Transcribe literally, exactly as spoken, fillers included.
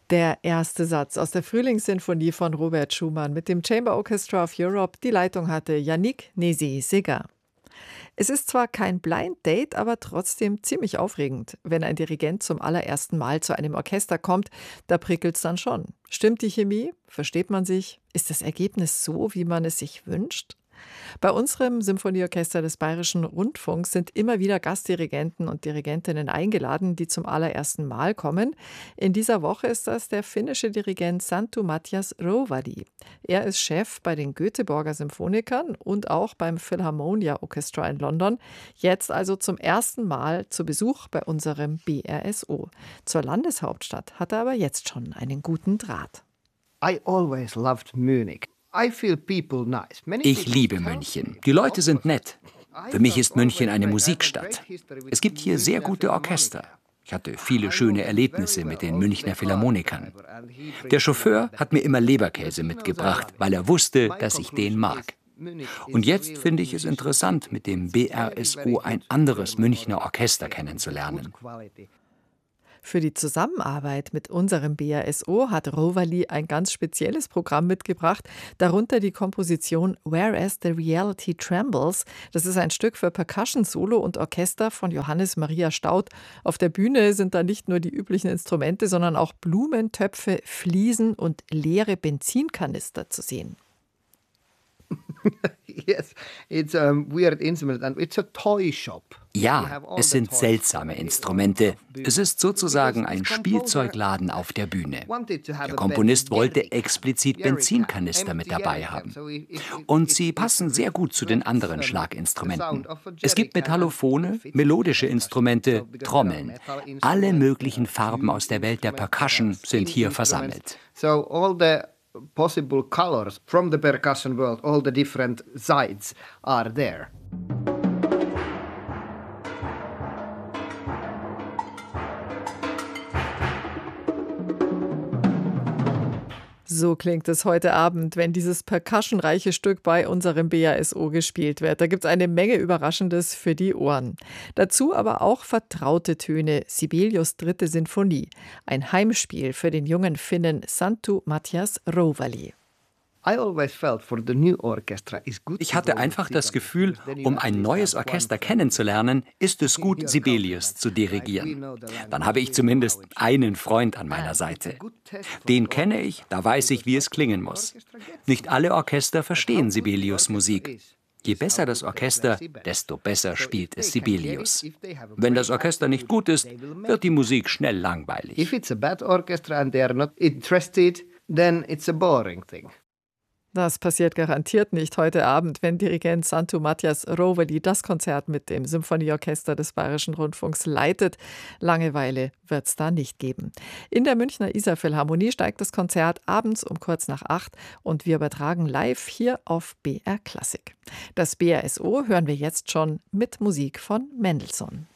Der erste Satz aus der Frühlingssinfonie von Robert Schumann mit dem Chamber Orchestra of Europe. Die Leitung hatte Yannick Nézet-Séguin. Es ist zwar kein Blind Date, aber trotzdem ziemlich aufregend. Wenn ein Dirigent zum allerersten Mal zu einem Orchester kommt, da prickelt's dann schon. Stimmt die Chemie? Versteht man sich? Ist das Ergebnis so, wie man es sich wünscht? Bei unserem Symphonieorchester des Bayerischen Rundfunks sind immer wieder Gastdirigenten und Dirigentinnen eingeladen, die zum allerersten Mal kommen. In dieser Woche ist das der finnische Dirigent Santtu Matias Rovadi. Er ist Chef bei den Göteborger Symphonikern und auch beim Philharmonia Orchestra in London. Jetzt also zum ersten Mal zu Besuch bei unserem B R S O. Zur Landeshauptstadt hat er aber jetzt schon einen guten Draht. I always loved Munich. Ich liebe München. Die Leute sind nett. Für mich ist München eine Musikstadt. Es gibt hier sehr gute Orchester. Ich hatte viele schöne Erlebnisse mit den Münchner Philharmonikern. Der Chauffeur hat mir immer Leberkäse mitgebracht, weil er wusste, dass ich den mag. Und jetzt finde ich es interessant, mit dem B R S O ein anderes Münchner Orchester kennenzulernen. Für die Zusammenarbeit mit unserem B R S O hat Rovadi ein ganz spezielles Programm mitgebracht, darunter die Komposition Whereas the Reality Trembles. Das ist ein Stück für Percussion, Solo und Orchester von Johannes Maria Staudt. Auf der Bühne sind da nicht nur die üblichen Instrumente, sondern auch Blumentöpfe, Fliesen und leere Benzinkanister zu sehen. Yes, it's a weird instrument and it's a toy shop. Ja, es sind seltsame Instrumente. Es ist sozusagen ein Spielzeugladen auf der Bühne. Der Komponist wollte explizit Benzinkanister mit dabei haben. Und sie passen sehr gut zu den anderen Schlaginstrumenten. Es gibt Metallophone, melodische Instrumente, Trommeln. Alle möglichen Farben aus der Welt der Percussion sind hier versammelt. So all the possible colors from the percussion world, all the different sides are there. So klingt es heute Abend, wenn dieses percussionreiche Stück bei unserem B R S O gespielt wird. Da gibt es eine Menge Überraschendes für die Ohren. Dazu aber auch vertraute Töne, Sibelius dritte Sinfonie. Ein Heimspiel für den jungen Finnen Santtu Matias Rovadi. Ich hatte einfach das Gefühl, um ein neues Orchester kennenzulernen, ist es gut, Sibelius zu dirigieren. Dann habe ich zumindest einen Freund an meiner Seite. Den kenne ich, da weiß ich, wie es klingen muss. Nicht alle Orchester verstehen Sibelius Musik. Je besser das Orchester, desto besser spielt es Sibelius. Wenn das Orchester nicht gut ist, wird die Musik schnell langweilig. If it's a bad orchestra and they are not interested, then it's a boring thing. Das passiert garantiert nicht heute Abend, wenn Dirigent Santtu Matias Rovadi das Konzert mit dem Symphonieorchester des Bayerischen Rundfunks leitet. Langeweile wird es da nicht geben. In der Münchner Isar-Philharmonie steigt das Konzert abends um kurz nach acht und wir übertragen live hier auf B R Klassik. Das B R S O hören wir jetzt schon mit Musik von Mendelssohn.